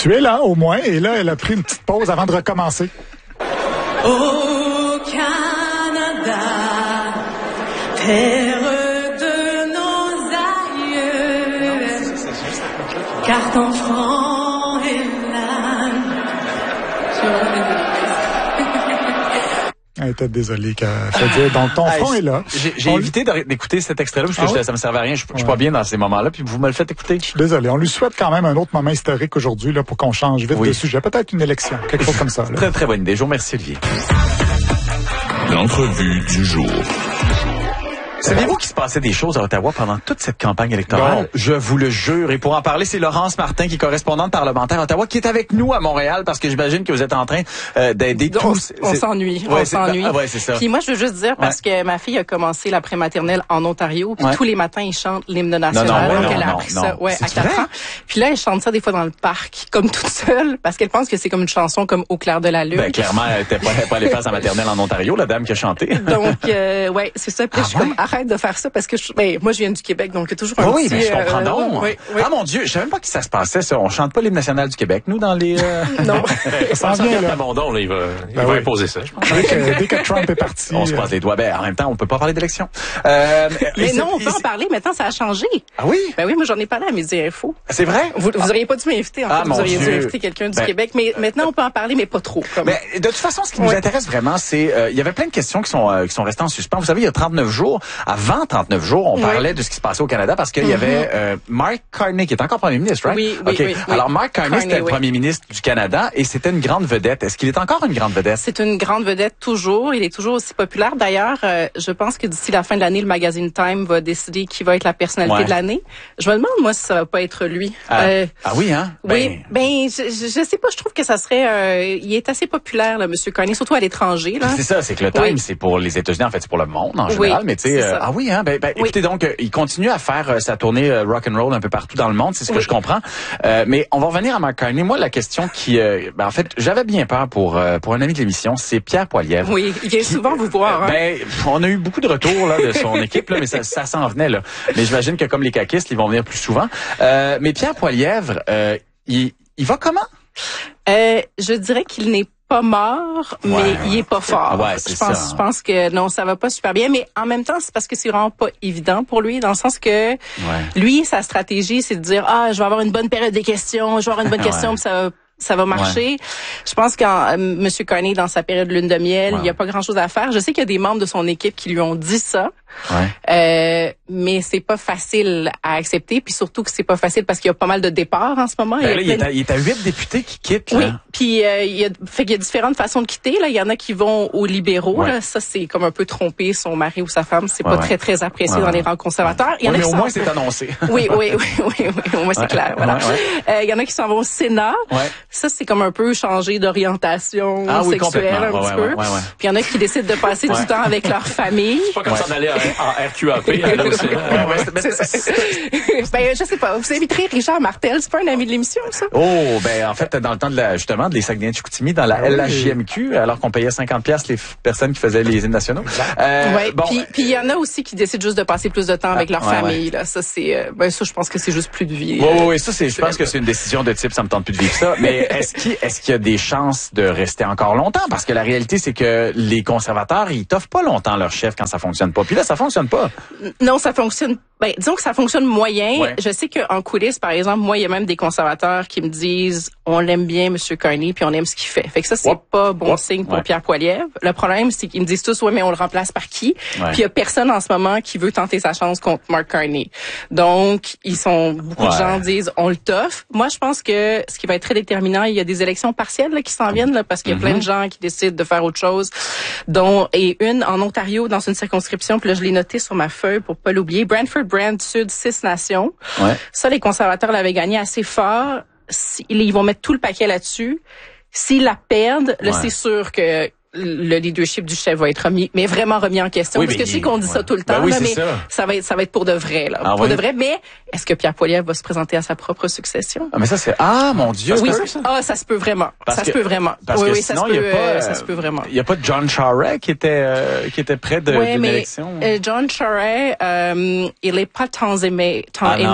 Tu es là, au moins. Et là, elle a pris une petite pause avant de recommencer. Au Canada, terre de nos aïeux, car ton front est là. Elle était désolée qu'elle fait dire. Donc, ton front est là. J'ai évité d'écouter cet extrait-là parce que ça me servait à rien. Je suis pas bien dans ces moments-là, puis vous me le faites écouter. Je suis désolé. On lui souhaite quand même un autre moment historique aujourd'hui là pour qu'on change vite de sujet. Peut-être une élection, quelque chose comme ça. Là. Très, très bonne idée. Je vous remercie, Olivier. L'entrevue du jour. Saviez-vous qu'il se passait des choses à Ottawa pendant toute cette campagne électorale? Non. Je vous le jure. Et pour en parler, c'est Laurence Martin, qui est correspondante parlementaire à Ottawa, qui est avec nous à Montréal, parce que j'imagine que vous êtes en train d'aider tous. On s'ennuie. Ouais, on s'ennuie. Ah ouais, c'est ça. Puis moi, je veux juste dire, parce que ma fille a commencé la prématernelle en Ontario, puis tous les matins, ils chantent l'hymne national. Donc elle a appris ça à 4 ans. Puis là, elle chante ça des fois dans le parc, comme toute seule, parce qu'elle pense que c'est comme une chanson comme Au clair de la lune. Ben, clairement, elle était pas allée faire sa maternelle en Ontario, la dame qui a chanté. Donc, ouais, c'est ça. Puis je suis comme, arrête de faire ça, parce que moi, je viens du Québec, donc il y a toujours un petit... Oui, je comprends donc. Oui. Ah, mon Dieu, je savais même pas que ça se passait, ça. On chante pas l'hymne national du Québec, nous, dans les... Non. Ça s'en vient, là. Abandon, là, il va imposer ça, je pense. Dès que Trump est parti... On se passe les doigts. Ben, en même temps, on peut pas parler d'élection. Mais non, on peut en parler. Maintenant, ça a changé. Ah oui? Ben oui, moi, j'en ai parlé à Midi Info. C'est vrai? Vous auriez pas dû m'inviter, en fait. Vous auriez dû inviter quelqu'un du Québec. Mais maintenant, on peut en parler, mais pas trop. Mais de toute façon, ce qui nous intéresse vraiment, c'est... il y avait plein de questions qui sont restées en suspens. Vous savez, il y a 39 jours, avant 39 jours, on parlait de ce qui se passait au Canada parce qu'il y avait Mark Carney qui est encore premier ministre, right? Oui. Alors Mark Carney, c'était le premier ministre du Canada et c'était une grande vedette. Est-ce qu'il est encore une grande vedette? C'est une grande vedette toujours. Il est toujours aussi populaire. D'ailleurs, je pense que d'ici la fin de l'année, le magazine Time va décider qui va être la personnalité de l'année. Je me demande, moi, si ça va pas être lui. Oui, hein? Oui. Ben, je sais pas. Je trouve que ça serait... il est assez populaire, là, Monsieur Carney, surtout à l'étranger, là. C'est ça, c'est que le Time, c'est pour les États-Unis, en fait, c'est pour le monde en général. Mais tu sais, écoutez, donc, il continue à faire sa tournée rock and roll un peu partout dans le monde, c'est ce que je comprends. Mais on va revenir à Mark Carney. Moi, la question qui, en fait, j'avais bien peur pour un ami de l'émission, c'est Pierre Poilievre. Oui, il vient souvent vous voir. Hein? On a eu beaucoup de retours là de son équipe là, mais ça s'en venait là. Mais j'imagine que comme les caquistes, ils vont venir plus souvent. Mais Pierre Poilievre, il va comment? Je dirais qu'il n'est pas mort, mais il est pas fort. Je pense que non, ça va pas super bien, mais en même temps, c'est parce que c'est vraiment pas évident pour lui, dans le sens que lui, sa stratégie, c'est de dire je vais avoir une bonne période des questions, je vais avoir une bonne question, puis ça va marcher. Je pense que Monsieur Carney, dans sa période lune de miel, il y a pas grand-chose à faire. Je sais qu'il y a des membres de son équipe qui lui ont dit ça. Mais c'est pas facile à accepter, puis surtout que c'est pas facile parce qu'il y a pas mal de départs en ce moment. Il est à 8 députés qui quittent. Là. Oui, puis il y a différentes façons de quitter. Là, il y en a qui vont aux libéraux. Là. Ça, c'est comme un peu tromper son mari ou sa femme. C'est pas très très apprécié dans les rangs conservateurs. Il y en a mais qui au moins c'est annoncé. Oui, au moins c'est clair. Voilà. Il y en a qui s'en vont au Sénat. Ça, c'est comme un peu changer d'orientation sexuelle un petit peu. Puis il y en a qui décident de passer du temps avec leur famille. C'est pas comme ça d'aller en RQAP. Je sais pas. Vous inviterez Richard Martel, c'est pas un ami de l'émission, ça? Oh, en fait, dans le temps justement, de les Saguenay-Chicoutimi, dans la LHJMQ, alors qu'on payait 50$ les personnes qui faisaient les hymnes nationaux. Puis il y en a aussi qui décident juste de passer plus de temps avec leur famille, là. Ça, c'est, ça, je pense que c'est juste plus de vie. Oui, ça, je pense que c'est une décision de type, ça me tente plus de vivre ça. Mais est-ce qu'il y a des chances de rester encore longtemps? Parce que la réalité, c'est que les conservateurs, ils t'offrent pas longtemps leur chef quand ça fonctionne pas. Puis là, ça fonctionne pas. Non, ça fonctionne. Disons que ça fonctionne moyen. Je sais qu'en coulisses, par exemple, moi, il y a même des conservateurs qui me disent on l'aime bien, Monsieur Carney, puis on aime ce qu'il fait. Fait que ça, c'est pas bon signe pour Pierre Poilievre. Le problème, c'est qu'ils me disent tous mais on le remplace par qui? Puis il y a personne en ce moment qui veut tenter sa chance contre Mark Carney. Donc, beaucoup de gens disent on le toffe. Moi, je pense que ce qui va être très déterminant, il y a des élections partielles là, qui s'en viennent là, parce qu'il y a plein de gens qui décident de faire autre chose. Et une en Ontario dans une circonscription, puis là je l'ai noté sur ma feuille pour pas l'oublier. Brantford Sud, 6 nations. Ça, les conservateurs l'avaient gagné assez fort. Ils vont mettre tout le paquet là-dessus. S'ils la perdent, là, c'est sûr que le leadership du chef va être vraiment remis en question. Oui, parce que je sais qu'on dit ça tout le temps, là, mais ça va être pour de vrai, là. Pour de vrai. Mais est-ce que Pierre Poilievre va se présenter à sa propre succession? Ah, mais ça, c'est, mon Dieu. Oui. Ça se peut vraiment. Ça se peut vraiment. Oui, ça se peut vraiment. Il y a pas de John Charest qui était près d'une élection. John Charest, il est pas tant aimé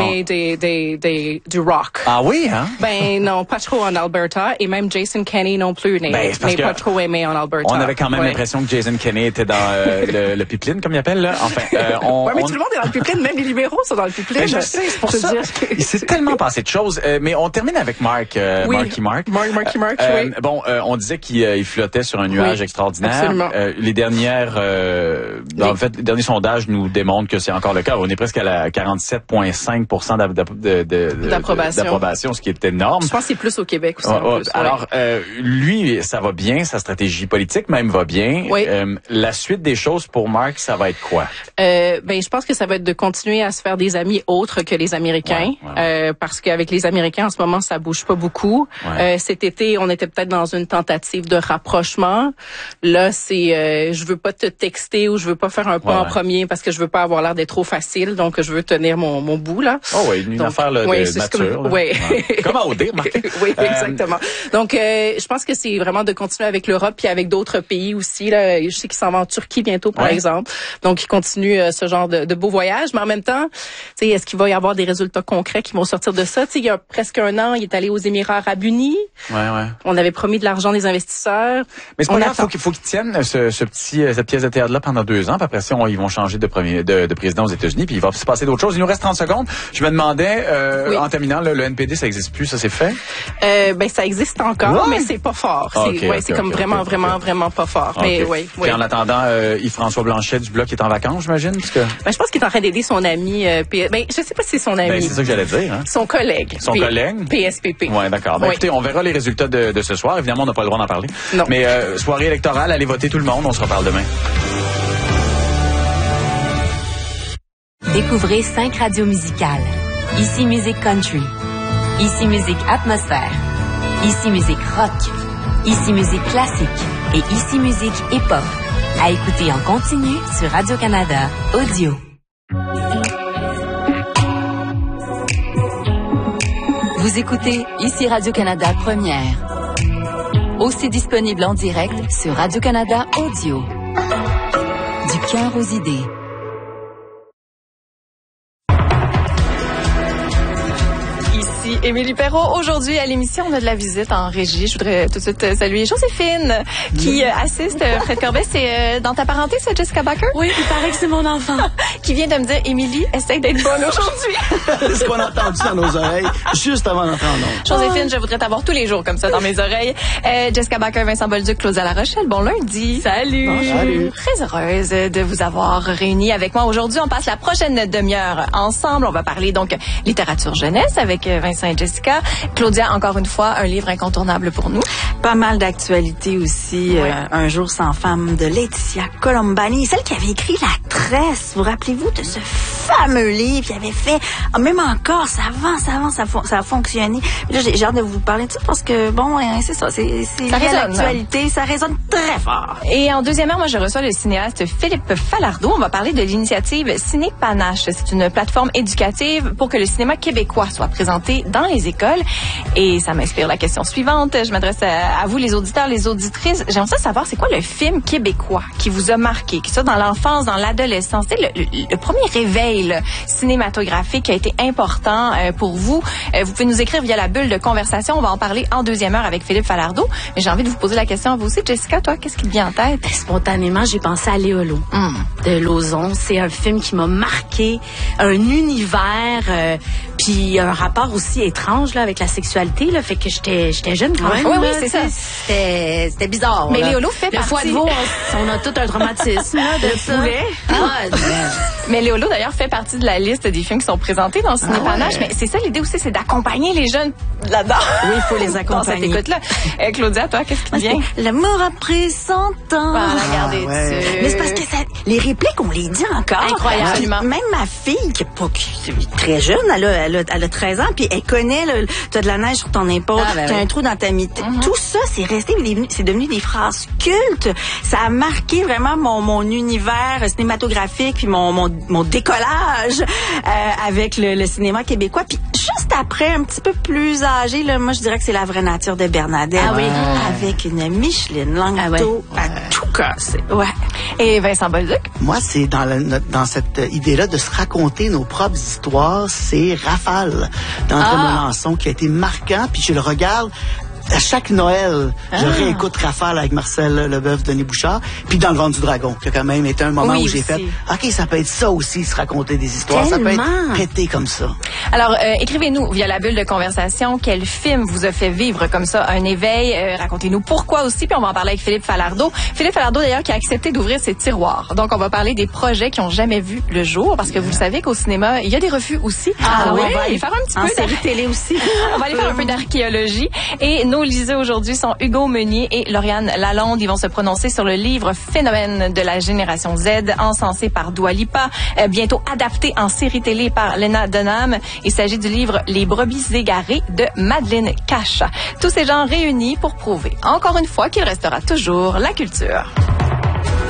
du rock. Ah oui, hein? Ben, non, pas trop en Alberta. Et même Jason Kenney non plus n'est pas trop aimé en Alberta. On avait quand même l'impression que Jason Kenney était dans le pipeline, comme il appelle, là. Enfin, mais tout le monde est dans le pipeline, même les libéraux sont dans le pipeline. Ben, je sais, c'est pour ça. Il s'est tellement passé de choses. Mais on termine avec Marky Mark. Oui. Bon, on disait qu'il flottait sur un nuage extraordinaire. Absolument. Les derniers sondages nous démontrent que c'est encore le cas. On est presque à la 47,5% d'approbation, ce qui est énorme. Je pense que c'est plus au Québec aussi. Alors, lui, ça va bien, sa stratégie politique même va bien. Oui. La suite des choses pour Mark, ça va être quoi? Je pense que ça va être de continuer à se faire des amis autres que les Américains, parce qu'avec les Américains en ce moment, ça bouge pas beaucoup. Cet été, on était peut-être dans une tentative de rapprochement. Là, c'est je veux pas te texter ou je veux pas faire un pas en premier parce que je veux pas avoir l'air d'être trop facile, donc je veux tenir mon bout là. Oh oui, une affaire de nature. Comme à OD, remarquez. Oui, exactement. Donc je pense que c'est vraiment de continuer avec l'Europe puis avec d'autres pays aussi là. Je sais qu'il s'en va en Turquie bientôt par exemple. Donc il continue ce genre de beau voyage, mais en même temps, tu sais, est-ce qu'il va y avoir des résultats concrets qui vont sortir de ça? Tu sais, il y a presque un an, il est allé aux Émirats Arabes Unis. On avait promis de l'argent des investisseurs. Mais c'est pas grave, faut qu'ils tiennent cette pièce de théâtre là pendant 2 ans, puis après ça ils vont changer de président aux États-Unis, puis il va se passer d'autres choses. Il nous reste 30 secondes. Je me demandais en terminant le NPD, ça existe plus, ça c'est fait? Ça existe encore, mais c'est pas fort. C'est vraiment pas fort. Okay. Mais Puis en attendant, Yves-François Blanchet du Bloc est en vacances, j'imagine, parce que je pense qu'il est en train d'aider son ami je sais pas si c'est son ami. C'est ça que j'allais dire, hein. Son collègue. PSPP. Ouais, d'accord. Écoutez, on verra les résultats de ce soir. Évidemment, on n'a pas le droit d'en parler. Non. Mais soirée électorale, allez voter tout le monde, on se reparle demain. Découvrez 5 radios musicales. Ici Musique Country. Ici Musique Atmosphère. Ici Musique Rock. Ici Musique Classique. Et Ici Musique Hip-Hop. À écouter en continu sur Radio-Canada Audio. Vous écoutez Ici Radio-Canada Première. Aussi disponible en direct sur Radio-Canada Audio. Du cœur aux idées. Ici Émilie Perrault. Aujourd'hui, à l'émission, on a de la visite en régie. Je voudrais tout de suite saluer Joséphine, qui assiste Fred Corbet. C'est dans ta parenté, ça, Jessica Baker? Oui, il paraît que c'est mon enfant. Qui vient de me dire, Émilie, essaye d'être bonne aujourd'hui. C'est qu'on a entendu ça dans nos oreilles, juste avant d'entrer en ondes. Joséphine, je voudrais t'avoir tous les jours comme ça dans mes oreilles. Jessica Baker, Vincent Bolduc, Claudia La Rochelle. Bon lundi. Salut. Bon, salut. Très heureuse de vous avoir réunis avec moi aujourd'hui. On passe la prochaine demi-heure ensemble. On va parler donc littérature jeunesse avec Vincent et Jessica. Claudia, encore une fois, un livre incontournable pour nous. Pas mal d'actualités aussi. Un jour sans femme de Laetitia Colombani, celle qui avait écrit La Tresse. Vous rappelez-vous de ce fameux livre qui avait fait, même encore, ça a fonctionné. Là, j'ai hâte de vous parler de ça parce que, bon, c'est ça, c'est l'actualité, ça résonne très fort. Et en deuxième heure, moi, je reçois le cinéaste Philippe Falardeau. On va parler de l'initiative Ciné Panache. C'est une plateforme éducative pour que le cinéma québécois soit présenté dans les écoles. Et ça m'inspire la question suivante. Je m'adresse à vous, les auditeurs, les auditrices. J'aimerais ça savoir, c'est quoi le film québécois qui vous a marqué, qui soit dans l'enfance, dans l'adolescence, c'est le premier réveil cinématographique qui a été important pour vous. Vous pouvez nous écrire via la bulle de conversation. On va en parler en deuxième heure avec Philippe Falardeau. Mais j'ai envie de vous poser la question à vous aussi. Jessica, toi, qu'est-ce qui te vient en tête? Spontanément, j'ai pensé à Léolo de Lauzon. C'est un film qui m'a marqué, un univers, puis un rapport aussi étrange là avec la sexualité là, fait que j'étais jeune quand même. Oui, c'est ça. C'était bizarre. Mais là. Léolo fait partie. Le foie de veau, on a tout un traumatisme là, de ça. Mais Léolo, d'ailleurs, fait partie de la liste des films qui sont présentés dans Ciné Panache. Mais c'est ça l'idée aussi, c'est d'accompagner les jeunes là-dedans. Oui, il faut les accompagner. Dans cette écoute-là. Claudia, toi, qu'est-ce qui te vient? L'amour après 100 ans. Voilà, regardez dessus. Mais c'est parce que les répliques, on les dit encore. Incroyable. Même ma fille, qui est très jeune, elle a 13 ans, puis elle connaît, t'as de la neige sur ton épaule, t'as un trou dans ta mitaine. Tout ça, c'est resté, c'est devenu des phrases cultes. Ça a marqué vraiment mon univers cinématographique, puis mon décollage avec le cinéma québécois. Puis juste après, un petit peu plus âgé, là, moi je dirais que c'est La vraie nature de Bernadette. Ah oui. Avec une Micheline Langto à tout casser. Ouais. Et Vincent Bolduc? Moi, c'est dans cette idée-là de se raconter nos propres histoires, c'est Rafale d'André Melançon qui a été marquant, puis je le regarde à chaque Noël, je réécoute Rafale avec Marcel Leboeuf, Denis Bouchard, puis dans Le Ventre du Dragon, qui a quand même été un moment où j'ai fait, OK, ça peut être ça aussi, se raconter des histoires, ça peut être pété comme ça. Alors, écrivez-nous via la bulle de conversation, quel film vous a fait vivre comme ça un éveil, racontez-nous pourquoi aussi, puis on va en parler avec Philippe Falardeau. Philippe Falardeau, d'ailleurs, qui a accepté d'ouvrir ses tiroirs. Donc, on va parler des projets qui ont jamais vu le jour, parce que vous le savez qu'au cinéma, il y a des refus aussi. Alors, on va aller faire un petit peu série télé aussi. On va aller faire un peu d'archéologie. Et nos liseux aujourd'hui sont Hugo Meunier et Lauriane Lalonde. Ils vont se prononcer sur le livre Phénomène de la génération Z, encensé par Dua Lipa, bientôt adapté en série télé par Lena Dunham. Il s'agit du livre Les brebis égarées de Madeleine Cache. Tous ces gens réunis pour prouver encore une fois qu'il restera toujours la culture.